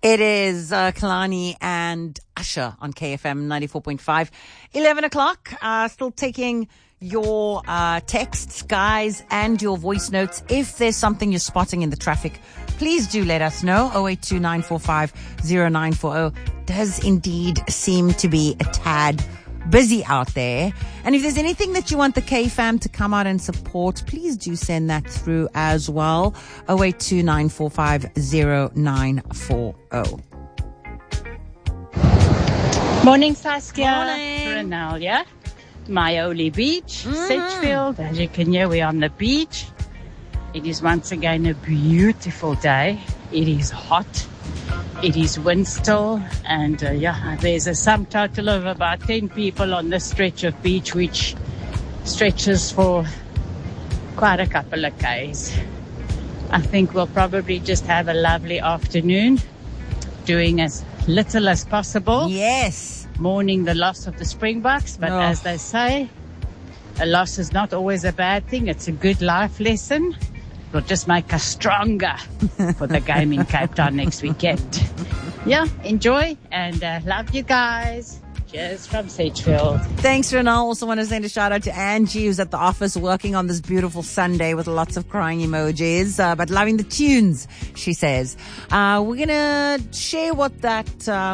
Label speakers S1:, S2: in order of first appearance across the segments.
S1: It is Kalani and Usher on KFM 94.5. 11 o'clock. Still taking your texts, guys, and your voice notes. If there's something you're spotting in the traffic, please do let us know. 0829450940 does indeed seem to be a tad busy out there. And if there's anything that you want the K-Fam to come out and support, please do send that through as well. 0829450940.
S2: Morning, Saskia.
S1: Morning.
S2: Renalia. Maioli Beach, Sedgefield. As you can hear, we're on the beach. It is once again a beautiful day. It is hot. It is wind still, and there's a sum total of about 10 people on this stretch of beach, which stretches for quite a couple of k's. I think we'll probably just have a lovely afternoon, doing as little as possible.
S1: Yes.
S2: Mourning the loss of the Springboks, but as they say, a loss is not always a bad thing. It's a good life lesson. It'll just make us stronger for the game in Cape Town next weekend. Yeah, enjoy and love you guys. Cheers from Sedgefield.
S1: Thanks, Renal. Also want to send a shout out to Angie, who's at the office working on this beautiful Sunday with lots of crying emojis, but loving the tunes, she says. We're going to share what that...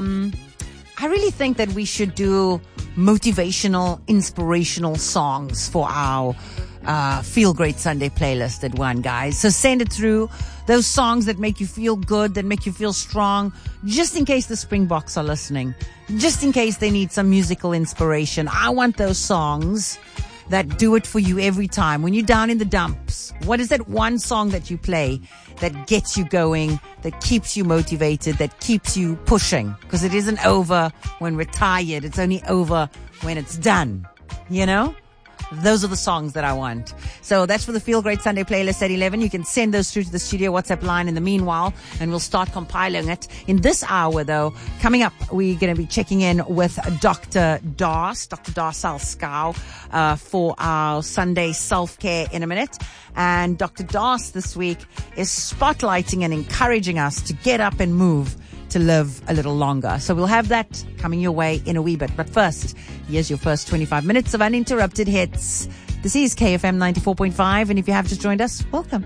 S1: I really think that we should do motivational, inspirational songs for our Feel Great Sunday playlist at one, guys. So send it through. Those songs that make you feel good, that make you feel strong, just in case the Springboks are listening, just in case they need some musical inspiration. I want those songs that do it for you every time. When you're down in the dumps, what is that one song that you play that gets you going, that keeps you motivated, that keeps you pushing? Because it isn't over when we're tired. It's only over when it's done, you know? Those are the songs that I want. So that's for the Feel Great Sunday playlist at 11. You can send those through to the studio WhatsApp line in the meanwhile, and we'll start compiling it. In this hour, though, coming up, we're going to be checking in with Dr. Das Salskau, for our Sunday self-care in a minute. And Dr. Das this week is spotlighting and encouraging us to get up and move to live a little longer. So we'll have that coming your way in a wee bit. But first, here's your first 25 minutes of uninterrupted hits. This is KFM 94.5, and if you have just joined us, welcome.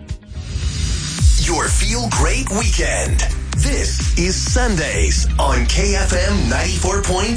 S3: Your Feel Great Weekend. This is Sundays on KFM 94.5.